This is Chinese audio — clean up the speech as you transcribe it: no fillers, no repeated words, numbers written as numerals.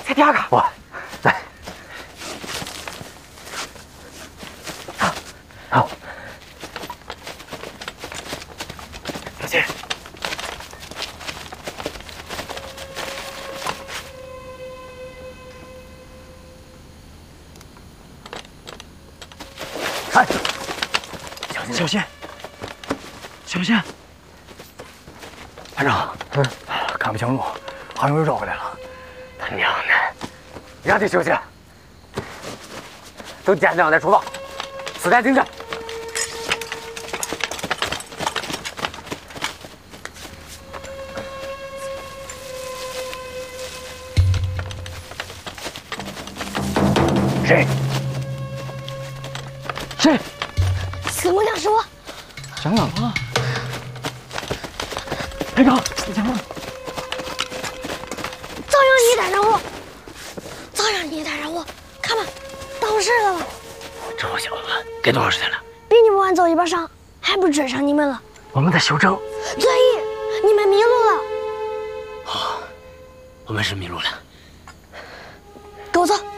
在第二个。 我来。好。小心。看，小心，小心。班长，看不清路，好像又绕回来了。他娘的，让你休息。都简长在出发，子弹精神。谁？谁？ 司木匠是我。 香港啊！班长，你讲话。 照样你带上我，照样你带上我，看吧，到事了吧？ 这伙小子给多少时间了？ 比你们晚走一把上，还不追上你们了？ 我们在修正。 所以你们迷路了。 好，我们是迷路了。 跟我走。